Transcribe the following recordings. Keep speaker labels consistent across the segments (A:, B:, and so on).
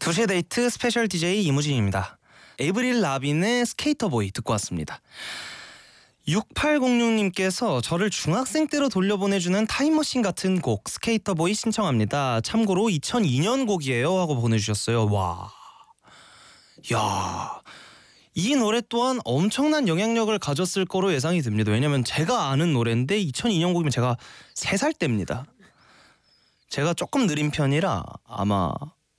A: 2시의 데이트 스페셜 DJ 이무진입니다. 에이브릴 라빈의 스케이터보이 듣고 왔습니다. 6806님께서 저를 중학생 때로 돌려보내주는 타임머신 같은 곡 스케이터보이 신청합니다. 참고로 2002년 곡이에요 하고 보내주셨어요. 와, 야, 이 노래 또한 엄청난 영향력을 가졌을 거로 예상이 됩니다. 왜냐면 제가 아는 노래인데 2002년 곡이면 제가 3살 때입니다. 제가 조금 느린 편이라 아마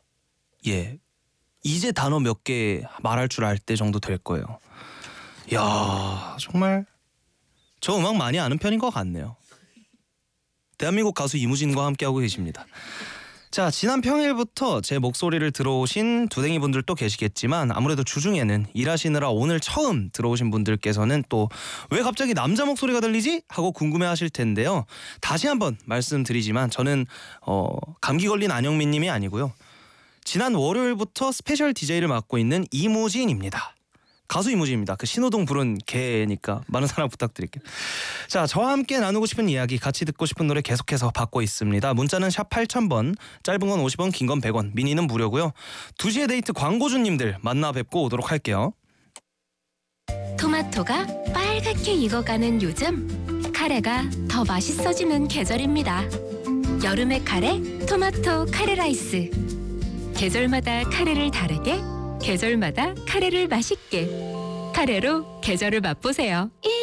A: 이제 단어 몇 개 말할 줄 알 때 정도 될 거예요. 야, 정말 저 음악 많이 아는 편인 것 같네요. 대한민국 가수 이무진과 함께하고 계십니다. 자, 지난 평일부터 제 목소리를 들어오신 두댕이 분들도 계시겠지만 아무래도 주중에는 일하시느라 오늘 처음 들어오신 분들께서는 또 왜 갑자기 남자 목소리가 들리지? 하고 궁금해하실 텐데요. 다시 한번 말씀드리지만 저는 감기 걸린 안영민 님이 아니고요. 지난 월요일부터 스페셜 DJ를 맡고 있는 이무진입니다. 가수 이무진입니다. 그 신호등 부른 개니까 많은 사랑 부탁드릴게요. 자, 저와 함께 나누고 싶은 이야기, 같이 듣고 싶은 노래 계속해서 받고 있습니다. 문자는 샵 8000번, 짧은 건 50원, 긴 건 100원, 미니는 무료고요. 2시의 데이트 광고주님들 만나 뵙고 오도록 할게요.
B: 토마토가 빨갛게 익어가는 요즘, 카레가 더 맛있어지는 계절입니다. 여름의 카레, 토마토 카레 라이스. 계절마다 카레를 다르게, 계절마다 카레를 맛있게. 카레로 계절을 맛보세요.